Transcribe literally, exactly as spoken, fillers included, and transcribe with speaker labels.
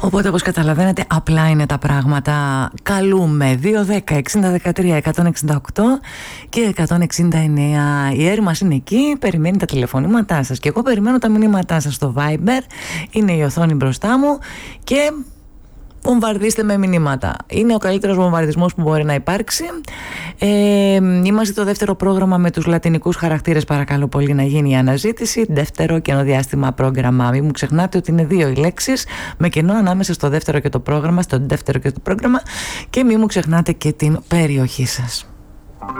Speaker 1: Οπότε, όπως καταλαβαίνετε, απλά είναι τα πράγματα. Καλούμε δύο δέκα εξήντα δεκατρία εκατόν εξήντα οκτώ και εκατόν εξήντα εννέα. Η Έρη μας είναι εκεί, περιμένει τα τηλεφωνήματά σας. Και εγώ περιμένω τα μηνύματά σας στο Viber. Είναι η οθόνη μπροστά μου και βομβαρδίστε με μηνύματα. Είναι ο καλύτερος βομβαρδισμός που μπορεί να υπάρξει. Ε, είμαστε το δεύτερο πρόγραμμα με τους λατινικούς χαρακτήρες. Παρακαλώ πολύ να γίνει η αναζήτηση. Δεύτερο καινοδιάστημα πρόγραμμα. Μην μου ξεχνάτε ότι είναι δύο οι λέξεις με κενό ανάμεσα στο δεύτερο και το πρόγραμμα, στο δεύτερο και το πρόγραμμα. Και μην μου ξεχνάτε και την περιοχή σας.